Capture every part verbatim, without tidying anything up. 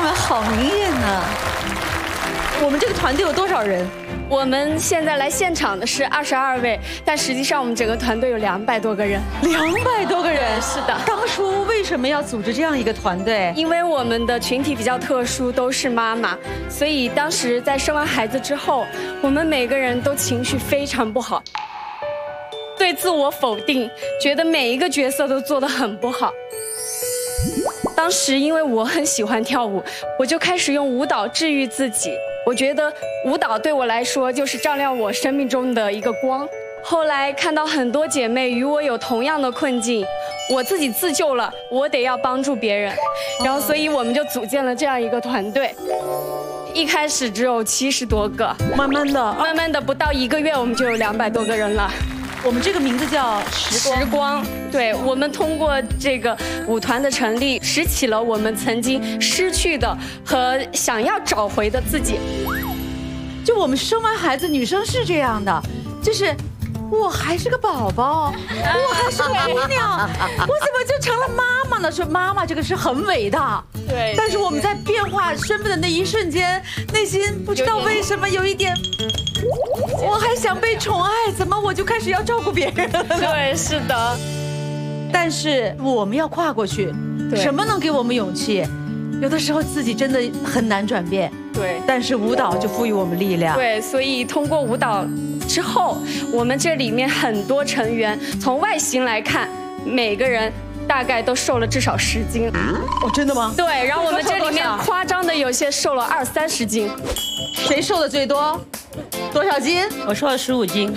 看们好迷人呢。我们这个团队有多少人？ 我们现在来现场的是二十二位，但实际上我们整个团队有两百多个人。 两百多个人， 是的。 当初为什么要组织这样一个团队？ 因为我们的群体比较特殊，都是妈妈，所以当时在生完孩子之后，我们每个人都情绪非常不好，对自我否定，觉得每一个角色都做得很不好。当时因为我很喜欢跳舞，我就开始用舞蹈治愈自己。我觉得舞蹈对我来说就是照亮我生命中的一个光。后来看到很多姐妹与我有同样的困境，我自己自救了，我得要帮助别人，然后所以我们就组建了这样一个团队。一开始只有七十多个， 慢慢的， 慢慢的不到一个月我们就有两百多个人了。 我们这个名字叫时光。 时光，对，我们通过这个舞团的成立，拾起了我们曾经失去的和想要找回的自己。 就我们生完孩子，女生是这样的，就是我还是个宝宝，我还是个姑娘，我怎么就成了妈妈呢？说妈妈这个是很伟大， 对。 但是我们在变化身份的那一瞬间，内心不知道为什么有一点。我还想被宠爱，怎么我就开始要照顾别人了？ 对，是的。 但是我们要跨过去，什么能给我们勇气？有的时候自己真的很难转变， 对。 但是舞蹈就赋予我们力量， 对。所以通过舞蹈之后，我们这里面很多成员，从外形来看，每个人大概都瘦了至少十斤。 哦，真的吗？ 对。然后我们这里面夸张的有些瘦了二三十斤。 谁瘦的最多？多少斤？ 我瘦了十五斤。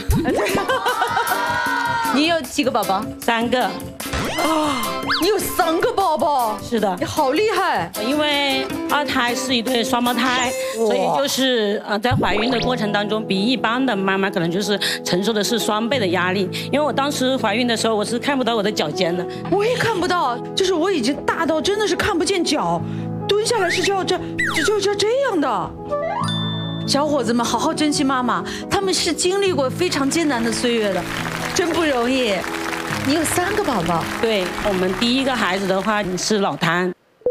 你有几个宝宝？ 三个。 啊，你有三个宝宝？ 是的。 你好厉害！ 因为二胎是一对双胞胎，所以就是呃在怀孕的过程当中，比一般的妈妈可能就是承受的是双倍的压力。因为我当时怀孕的时候，我是看不到我的脚尖的。 我也看不到，就是我已经大到真的是看不见脚，蹲下来是就要这就就要这样的。小伙子们，好好珍惜妈妈，他们是经历过非常艰难的岁月的，真不容易。你有三个宝宝？ 对，我们第一个孩子的话是脑瘫，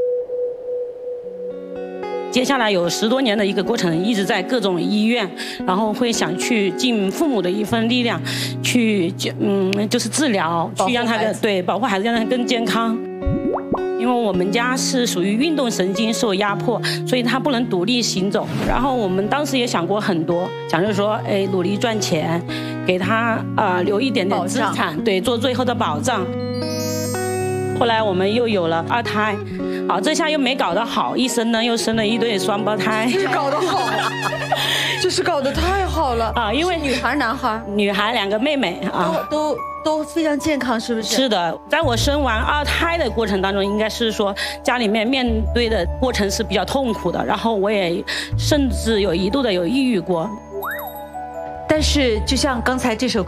接下来有十多年的一个过程，一直在各种医院，然后会想去尽父母的一份力量，去嗯就是治疗，去让他的对保护孩子，让他更健康。因为我们家是属于运动神经受压迫，所以他不能独立行走。然后我们当时也想过很多，想着说，哎，努力赚钱，给他呃留一点点资产，对，做最后的保障。后来我们又有了二胎，好，这下又没搞得好，一生呢又生了一对双胞胎。 这是搞得好，这是搞得太好了啊！因为女孩男孩， 女孩两个妹妹啊， 都都。都非常健康，是不是？ 是的，在我生完二胎的过程当中，应该是说家里面面对的过程是比较痛苦的，然后我也甚至有一度的有抑郁过。 但是就像刚才这首